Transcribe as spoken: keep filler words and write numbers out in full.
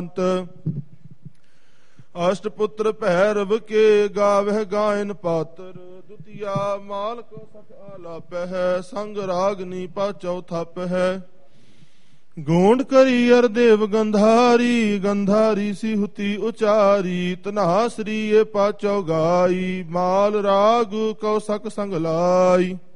अष्टपुत्र भैरव के गावह गायन पात्र द्वितीया माल को सख आलाप है संग रागनी पाचौ थप है गोंड करी अर देव गंधारी गंधारी सी हुती उचारी तनासरी ये पाचौ गाई माल राग कौ सक संग लाई।